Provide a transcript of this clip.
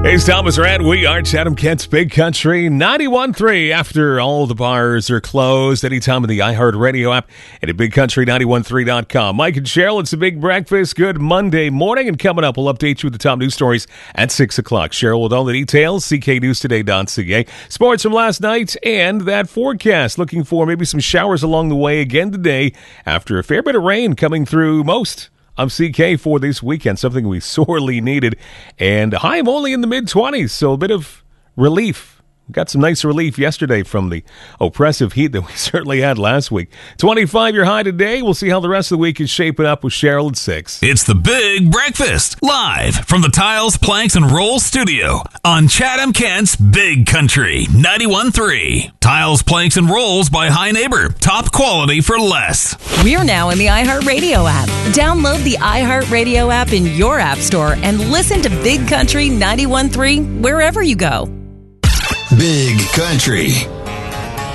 Hey, it's Thomas Rand. We are Chatham Kent's Big Country 91.3. After all the bars are closed, anytime in the iHeartRadio app and at BigCountry913.com. Mike and Cheryl, it's a big breakfast. Good Monday morning. And coming up, we'll update you with the top news stories at 6 o'clock. Cheryl with all the details, cknewstoday.ca. Sports from last night and that forecast. Looking for maybe some showers along the way again today after a fair bit of rain coming through most of CK for this weekend, something we sorely needed. And high only in the mid-20s, so a bit of relief. Got some nice relief yesterday from the oppressive heat that we certainly had last week. 25 your high today. We'll see how the rest of the week is shaping up with Cheryl at 6. It's the Big Breakfast, live from the Tiles, Planks, and Rolls studio on Chatham Kent's Big Country 91.3. Tiles, Planks, and Rolls by High Neighbor. Top quality for less. We're now in the iHeartRadio app. Download the iHeartRadio app in your app store and listen to Big Country 91.3 wherever you go. Big Country